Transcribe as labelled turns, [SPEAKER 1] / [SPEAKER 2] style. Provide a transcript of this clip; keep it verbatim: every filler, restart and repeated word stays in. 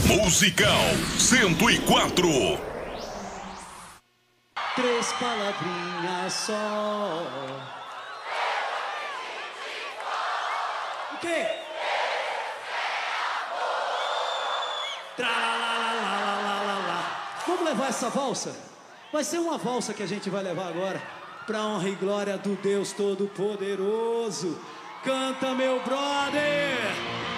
[SPEAKER 1] Musical cento e quatro.
[SPEAKER 2] Três palavrinhas só. O quê? Tra-la-la-la-la-la-la-la. Vamos levar essa valsa? Vai ser uma valsa que a gente vai levar agora, pra honra e glória do Deus Todo-Poderoso. Canta, meu brother!